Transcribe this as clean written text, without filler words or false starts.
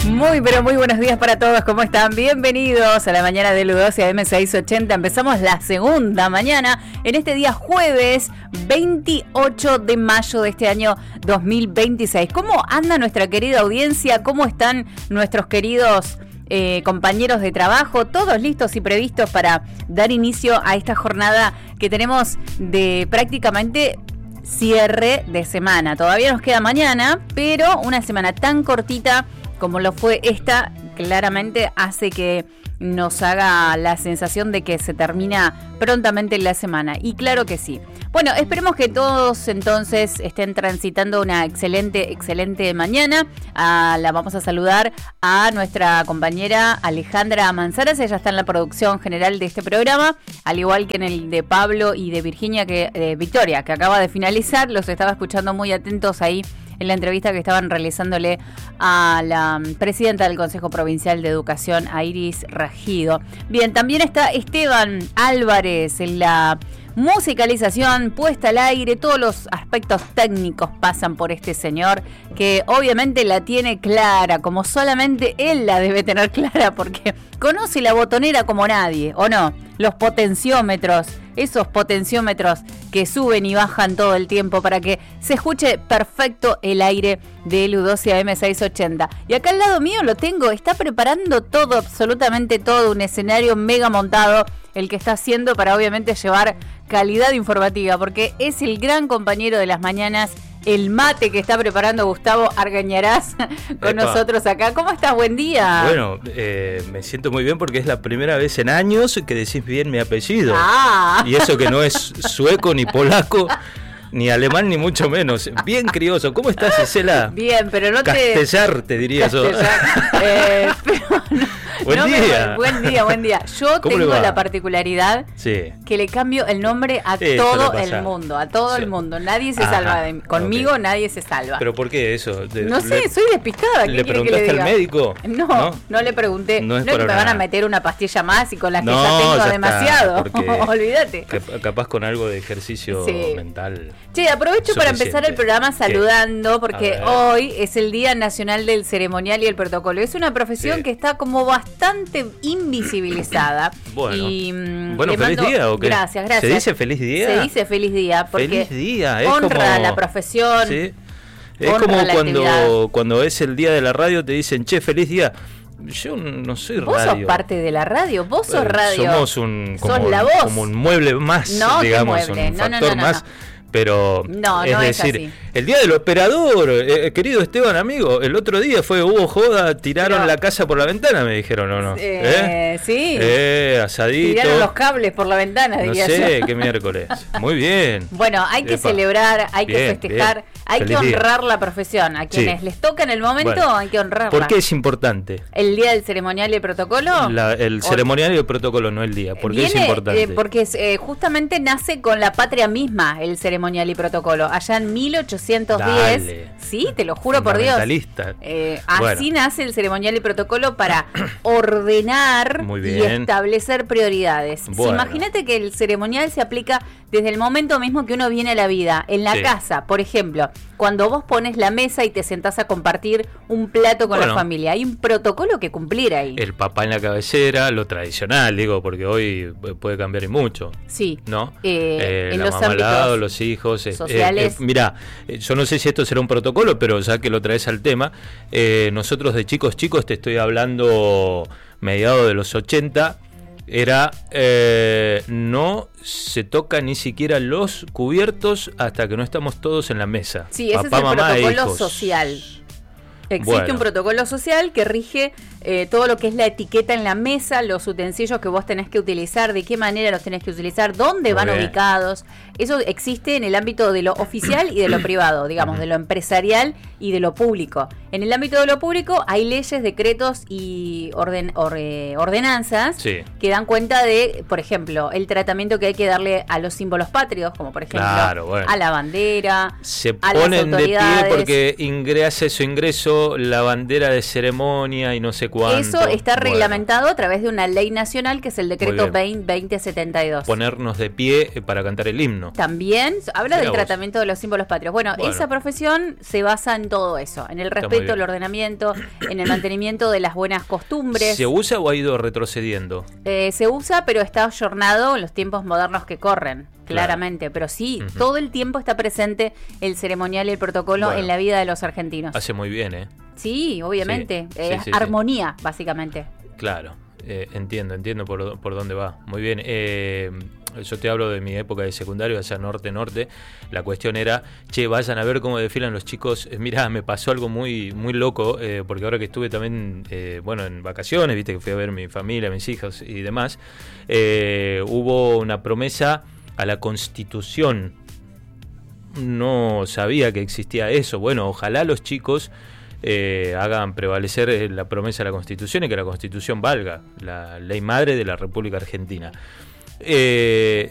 Muy, pero muy buenos días para todos, ¿cómo están? Bienvenidos a la mañana de Ludosia M680. Empezamos la segunda mañana en este día jueves 28 de mayo de este año 2026. ¿Cómo anda nuestra querida audiencia? ¿Cómo están nuestros queridos compañeros de trabajo? Todos listos y previstos para dar inicio a esta jornada que tenemos de prácticamente cierre de semana. Todavía nos queda mañana, pero una semana tan cortita como lo fue esta, claramente hace que nos haga la sensación de que se termina prontamente la semana. Y claro que sí. Bueno, esperemos que todos entonces estén transitando una excelente mañana. La vamos a saludar a nuestra compañera Alejandra Manzaras. Ella está en la producción general de este programa, al igual que en el de Pablo y de Victoria, que acaba de finalizar. Los estaba escuchando muy atentos ahí en la entrevista que estaban realizándole a la presidenta del Consejo Provincial de Educación, a Iris Ragido. Bien, también está Esteban Álvarez en la musicalización, puesta al aire. Todos los aspectos técnicos pasan por este señor, que obviamente la tiene clara, como solamente él la debe tener clara, porque conoce la botonera como nadie, ¿o no? Los potenciómetros, esos potenciómetros que suben y bajan todo el tiempo para que se escuche perfecto el aire de Ludosia M680. Y acá al lado mío lo tengo, está preparando todo, absolutamente todo, un escenario mega montado, el que está haciendo para obviamente llevar calidad informativa, porque es el gran compañero de las mañanas, el mate que está preparando Gustavo Argañarás con nosotros acá. ¿Cómo estás? Buen día. Bueno, me siento muy bien porque es la primera vez en años que decís bien mi apellido. Y eso que no es sueco ni polaco, ni alemán, ni mucho menos. Bien crioso. ¿Cómo estás, Cicela? Bien, pero no Castellar, te diría yo. Pero Buen día. Buen día. Yo tengo la particularidad que le cambio el nombre a todo el mundo. A todo el mundo. Nadie se salva. Conmigo nadie se salva. ¿Pero por qué eso? No sé, soy despistada. ¿Le preguntaste al médico? No le pregunté. No es que me van a meter una pastilla más y con las que ya tengo demasiado. Olvídate. Capaz con algo de ejercicio mental. Che, aprovecho para empezar el programa saludando, porque hoy es el Día Nacional del Ceremonial y el Protocolo. Es una profesión que está como bastante invisibilizada. Bueno, ¿feliz día o qué? Gracias. ¿Se dice feliz día? Se dice feliz día, porque feliz día, honra la profesión. Sí. Es como cuando es el día de la radio te dicen, che, feliz día. Yo no soy radio. Vos sos parte de la radio, vos sos radio. Somos como un mueble más, digamos, un factor más. Pero es decir, el día del operador, querido Esteban, amigo, el otro día hubo joda, tiraron la casa por la ventana, me dijeron, ¿o no? Sí. Asadito. Tiraron los cables por la ventana, diría yo. No sé, qué miércoles. Muy bien. Bueno, hay que celebrar, hay que festejar, hay que honrar la profesión. A quienes les toca en el momento, hay que honrarla. ¿Por qué es importante? ¿El día del ceremonial y el protocolo? El ceremonial y el protocolo, no el día. ¿Por qué es importante? Porque justamente nace con la patria misma, el ceremonial y protocolo. Allá en 1810, sí, te lo juro por Dios. Así nace el ceremonial y protocolo para ordenar y establecer prioridades. Imagínate que el ceremonial se aplica desde el momento mismo que uno viene a la vida. En la casa, por ejemplo, cuando vos pones la mesa y te sentás a compartir un plato con la familia, hay un protocolo que cumplir ahí. El papá en la cabecera, lo tradicional, digo, porque hoy puede cambiar y mucho. Sí. ¿No? En la los mamá ámbitos al lado, los hijos. Sociales. Mirá, yo no sé si esto será un protocolo, pero ya que lo traes al tema, nosotros de chicos, te estoy hablando mediados de los 80, era no se toca ni siquiera los cubiertos hasta que no estamos todos en la mesa. Sí, ese es el protocolo social. Existe un protocolo social que rige todo lo que es la etiqueta en la mesa, los utensilios que vos tenés que utilizar, de qué manera los tenés que utilizar, dónde van ubicados. Eso existe en el ámbito de lo oficial y de lo privado, digamos, de lo empresarial y de lo público. En el ámbito de lo público hay leyes, decretos y ordenanzas que dan cuenta de, por ejemplo, el tratamiento que hay que darle a los símbolos patrios, como por ejemplo a la bandera, se a las ponen de autoridades. pie porque ingresa su ingreso la bandera de ceremonia y no sé cuánto. Eso está reglamentado a través de una ley nacional que es el decreto 2072. Ponernos de pie para cantar el himno. También habla del tratamiento de los símbolos patrios. Bueno, esa profesión se basa en todo eso, en el respeto, el ordenamiento, en el mantenimiento de las buenas costumbres. ¿Se usa o ha ido retrocediendo? Se usa, pero está ayornado en los tiempos modernos que corren. Claramente, pero sí, todo el tiempo está presente el ceremonial y el protocolo en la vida de los argentinos. Hace muy bien, ¿eh? Sí, obviamente. Armonía, básicamente. Claro, entiendo por dónde va. Muy bien. Yo te hablo de mi época de secundario, hacia norte. La cuestión era, vayan a ver cómo desfilan los chicos. Mirá, me pasó algo muy muy loco, porque ahora que estuve también, en vacaciones, viste que fui a ver mi familia, mis hijos y demás, hubo una promesa a la Constitución. No sabía que existía eso. Bueno, ojalá los chicos hagan prevalecer la promesa de la Constitución y que la Constitución valga, la ley madre de la República Argentina.